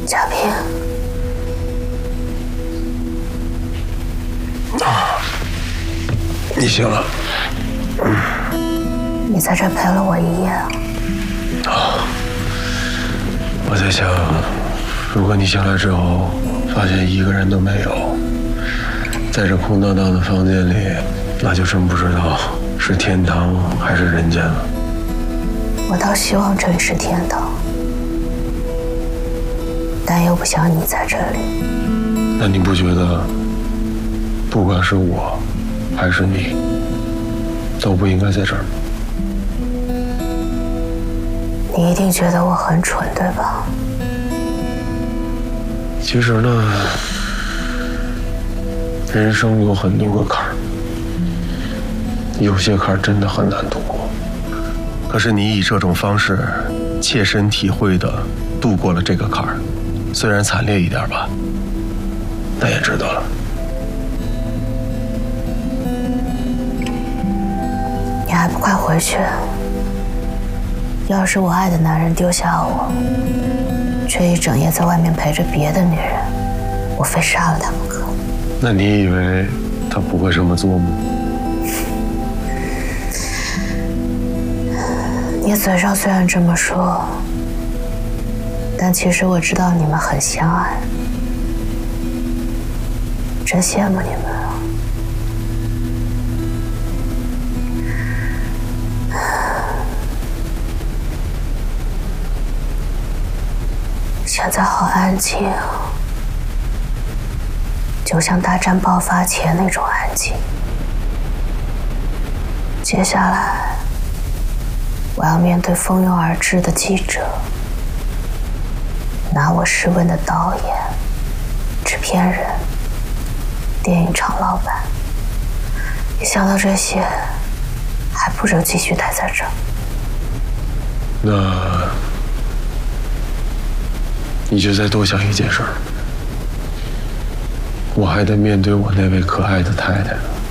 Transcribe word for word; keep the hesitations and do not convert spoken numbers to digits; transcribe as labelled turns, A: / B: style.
A: 嘉平，
B: 啊，你醒了。嗯，
A: 你在这陪了我一夜啊。
B: 啊，我在想，如果你醒来之后发现一个人都没有，在这空荡荡的房间里，那就真不知道是天堂还是人间了。
A: 我倒希望这里是天堂，但又不想你在这里。
B: 那你不觉得，不管是我，还是你，都不应该在这儿吗？
A: 你一定觉得我很蠢，对吧？
B: 其实呢，人生有很多个坎儿，有些坎儿真的很难度过。可是你以这种方式切身体会地度过了这个坎儿，虽然惨烈一点吧，但也值得了。
A: 你还不快回去？要是我爱的男人丢下我，却一整夜在外面陪着别的女人，我非杀了他不可。
B: 那你以为他不会这么做吗？
A: 你嘴上虽然这么说，但其实我知道你们很相爱，真羡慕你们啊！现在好安静啊，就像大战爆发前那种安静。接下来，我要面对蜂拥而至的记者，拿我试问的导演、制片人、电影厂老板。一想到这些，还不如继续待在这儿。
B: 那你就再多想一件事儿，我还得面对我那位可爱的太太。